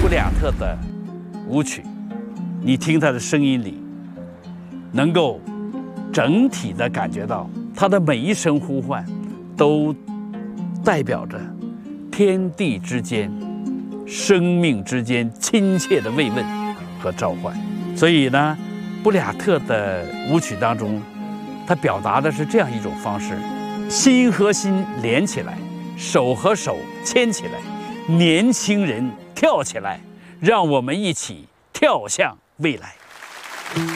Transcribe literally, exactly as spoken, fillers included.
布里亚特的舞曲，你听他的声音里，能够整体的感觉到他的每一声呼唤，都代表着天地之间、生命之间亲切的慰问和召唤。所以呢，布里亚特的舞曲当中，他表达的是这样一种方式：心和心连起来，手和手牵起来，年轻人跳起来，让我们一起跳向未来。